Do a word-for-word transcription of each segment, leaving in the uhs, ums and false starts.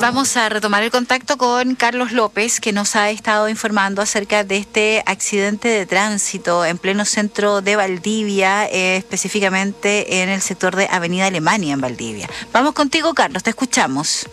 Vamos a retomar el contacto con Carlos López, que nos ha estado informando acerca de este accidente de tránsito en pleno centro de Valdivia, eh, específicamente en el sector de Avenida Alemania en Valdivia. Vamos contigo, Carlos, te escuchamos.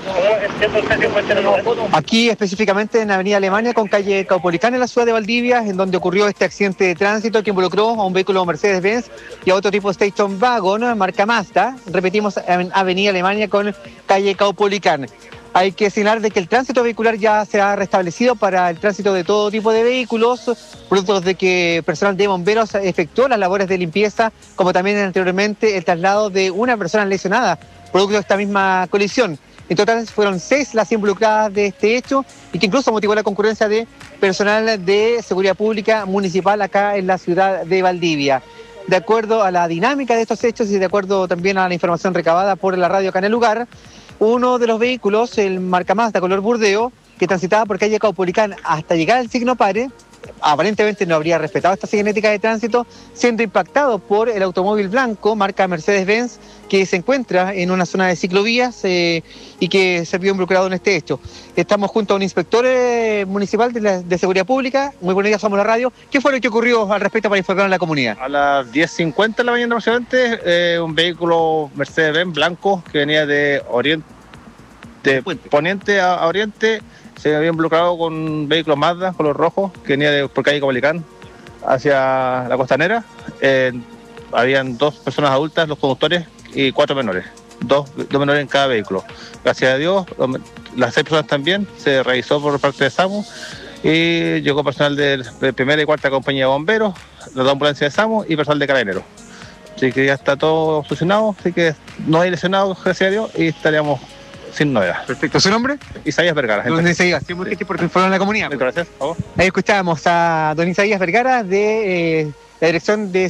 Aquí específicamente en Avenida Alemania con calle Caupolicán en la ciudad de Valdivia, en donde ocurrió este accidente de tránsito que involucró a un vehículo Mercedes-Benz y a otro tipo Station Wagon, marca Mazda. Repetimos, en Avenida Alemania con calle Caupolicán. Hay que señalar de que el tránsito vehicular ya se ha restablecido para el tránsito de todo tipo de vehículos, producto de que personal de bomberos efectuó las labores de limpieza, como también anteriormente el traslado de una persona lesionada, producto de esta misma colisión. En total fueron seis las involucradas de este hecho y que incluso motivó la concurrencia de personal de seguridad pública municipal acá en la ciudad de Valdivia. De acuerdo a la dinámica de estos hechos y de acuerdo también a la información recabada por la radio acá en el lugar, uno de los vehículos, el marca Mazda color burdeo, que transitaba por calle Caupolicán hasta llegar al signo pare, aparentemente no habría respetado esta cinética de tránsito, siendo impactado por el automóvil blanco, marca Mercedes-Benz, que se encuentra en una zona de ciclovías eh, y que se vio involucrado en este hecho. Estamos junto a un inspector eh, municipal de, la, de seguridad pública. Muy buenos días, somos la radio. ¿Qué fue lo que ocurrió al respecto para informar a la comunidad? A las diez cincuenta de la mañana aproximadamente, eh, un vehículo Mercedes-Benz blanco que venía de oriente, de poniente a, a oriente, se había involucrado con un vehículo Mazda color rojo que venía de, por calle Caupolicán hacia la costanera. Eh, habían dos personas adultas, los conductores, y cuatro menores, dos, dos menores en cada vehículo. Gracias a Dios, las seis personas también se revisó por parte de SAMU y llegó personal de, de primera y cuarta compañía de bomberos, las dos ambulancias de SAMU y personal de carabineros. Así que ya está todo solucionado, así que no hay lesionados, gracias a Dios, y estaríamos sin novedad. Perfecto. ¿Su nombre? Isaías Vergara. Don Isaías, sí, muy gentil por informar a la comunidad. Muchas gracias. Ahí escuchábamos a don Isaías Vergara de eh, la Dirección de